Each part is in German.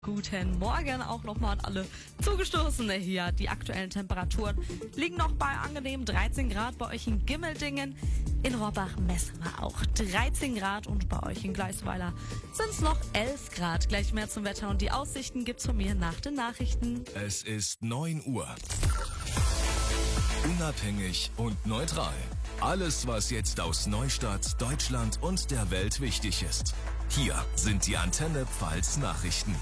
Guten Morgen auch nochmal an alle Zugestoßene hier. Die aktuellen Temperaturen liegen noch bei angenehmen 13 Grad bei euch in Gimmeldingen. In Rohrbach messen wir auch 13 Grad und bei euch in Gleisweiler sind es noch 11 Grad. Gleich mehr zum Wetter und die Aussichten gibt's von mir nach den Nachrichten. Es ist 9 Uhr. Unabhängig und neutral. Alles, was jetzt aus Neustadt, Deutschland und der Welt wichtig ist. Hier sind die Antenne Pfalz Nachrichten.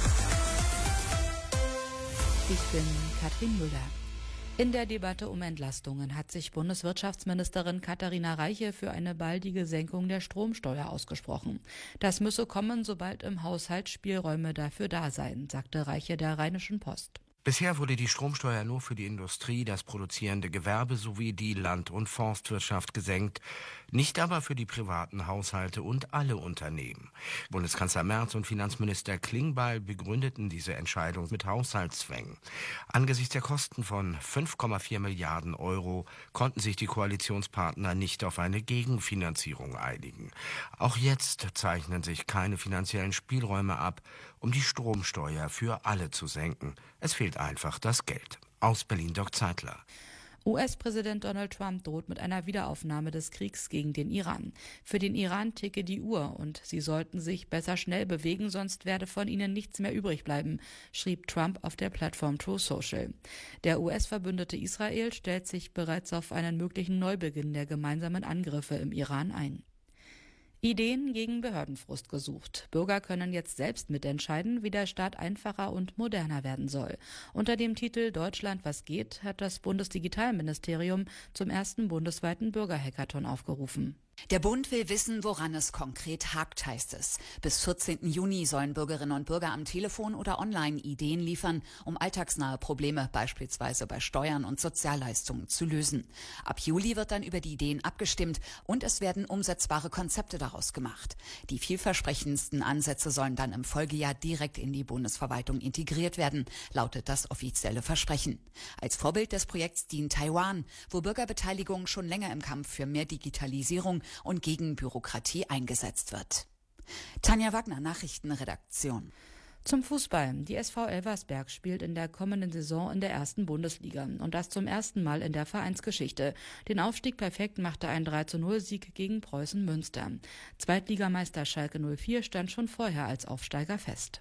Ich bin Katrin Müller. In der Debatte um Entlastungen hat sich Bundeswirtschaftsministerin Katharina Reiche für eine baldige Senkung der Stromsteuer ausgesprochen. Das müsse kommen, sobald im Haushalt Spielräume dafür da seien, sagte Reiche der Rheinischen Post. Bisher wurde die Stromsteuer nur für die Industrie, das produzierende Gewerbe sowie die Land- und Forstwirtschaft gesenkt, nicht aber für die privaten Haushalte und alle Unternehmen. Bundeskanzler Merz und Finanzminister Klingbeil begründeten diese Entscheidung mit Haushaltszwängen. Angesichts der Kosten von 5,4 Milliarden Euro konnten sich die Koalitionspartner nicht auf eine Gegenfinanzierung einigen. Auch jetzt zeichnen sich keine finanziellen Spielräume ab, um die Stromsteuer für alle zu senken. Es fehlt einfach das Geld. Aus Berlin Dirk Zeitler. US-Präsident Donald Trump droht mit einer Wiederaufnahme des Kriegs gegen den Iran. Für den Iran ticke die Uhr und sie sollten sich besser schnell bewegen, sonst werde von ihnen nichts mehr übrig bleiben, schrieb Trump auf der Plattform Truth Social. Der US-Verbündete Israel stellt sich bereits auf einen möglichen Neubeginn der gemeinsamen Angriffe im Iran ein. Ideen gegen Behördenfrust gesucht. Bürger können jetzt selbst mitentscheiden, wie der Staat einfacher und moderner werden soll. Unter dem Titel Deutschland was geht hat das Bundesdigitalministerium zum ersten bundesweiten Bürgerhackathon aufgerufen. Der Bund will wissen, woran es konkret hakt, heißt es. Bis 14. Juni sollen Bürgerinnen und Bürger am Telefon oder online Ideen liefern, um alltagsnahe Probleme, beispielsweise bei Steuern und Sozialleistungen, zu lösen. Ab Juli wird dann über die Ideen abgestimmt und es werden umsetzbare Konzepte daraus gemacht. Die vielversprechendsten Ansätze sollen dann im Folgejahr direkt in die Bundesverwaltung integriert werden, lautet das offizielle Versprechen. Als Vorbild des Projekts dient Taiwan, wo Bürgerbeteiligung schon länger im Kampf für mehr Digitalisierung und gegen Bürokratie eingesetzt wird. Tanja Wagner, Nachrichtenredaktion. Zum Fußball. Die SV Elversberg spielt in der kommenden Saison in der ersten Bundesliga. Und das zum ersten Mal in der Vereinsgeschichte. Den Aufstieg perfekt machte ein 3:0-Sieg gegen Preußen Münster. Zweitligameister Schalke 04 stand schon vorher als Aufsteiger fest.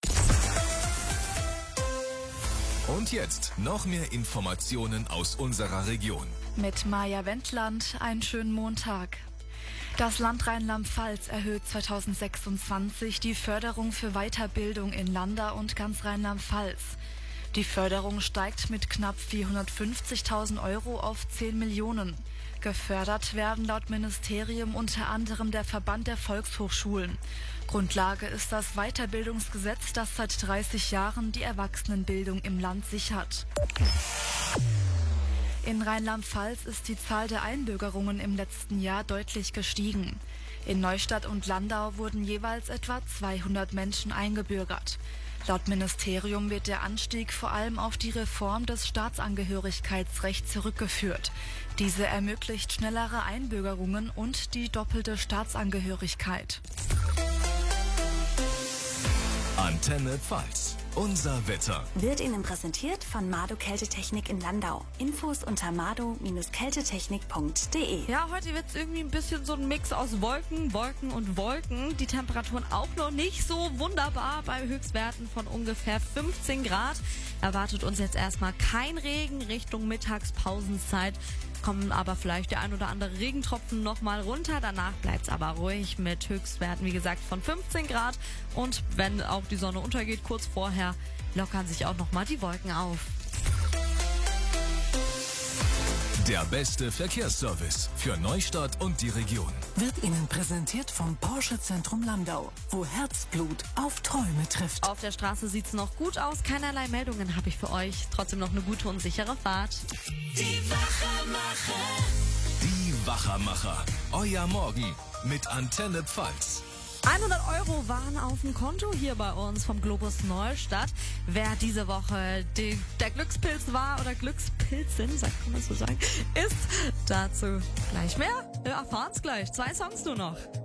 Und jetzt noch mehr Informationen aus unserer Region. Mit Maja Wendland einen schönen Montag. Das Land Rheinland-Pfalz erhöht 2026 die Förderung für Weiterbildung in Landau und ganz Rheinland-Pfalz. Die Förderung steigt mit knapp 450.000 Euro auf 10 Millionen. Gefördert werden laut Ministerium unter anderem der Verband der Volkshochschulen. Grundlage ist das Weiterbildungsgesetz, das seit 30 Jahren die Erwachsenenbildung im Land sichert. In Rheinland-Pfalz ist die Zahl der Einbürgerungen im letzten Jahr deutlich gestiegen. In Neustadt und Landau wurden jeweils etwa 200 Menschen eingebürgert. Laut Ministerium wird der Anstieg vor allem auf die Reform des Staatsangehörigkeitsrechts zurückgeführt. Diese ermöglicht schnellere Einbürgerungen und die doppelte Staatsangehörigkeit. Antenne Pfalz. Unser Wetter. Wird Ihnen präsentiert von Mado Kältetechnik in Landau. Infos unter mado-kältetechnik.de. Ja, heute wird's irgendwie ein bisschen so ein Mix aus Wolken, Wolken und Wolken. Die Temperaturen auch noch nicht so wunderbar bei Höchstwerten von ungefähr 15 Grad. Erwartet uns jetzt erstmal kein Regen Richtung Mittagspausenzeit. Kommen aber vielleicht der ein oder andere Regentropfen nochmal runter. Danach bleibt's aber ruhig mit Höchstwerten, wie gesagt, von 15 Grad. Und wenn auch die Sonne untergeht, kurz vorher, lockern sich auch nochmal die Wolken auf. Der beste Verkehrsservice für Neustadt und die Region. Wird Ihnen präsentiert vom Porsche Zentrum Landau, wo Herzblut auf Träume trifft. Auf der Straße sieht's noch gut aus. Keinerlei Meldungen habe ich für euch. Trotzdem noch eine gute und sichere Fahrt. Die Wachermacher. Euer Morgen mit Antenne Pfalz. 100 Euro waren auf dem Konto hier bei uns vom Globus Neustadt. Wer diese Woche der Glückspilz war oder Glückspilzin, kann man so sagen, ist dazu gleich mehr. Wir erfahren's gleich. 2 Songs nur noch.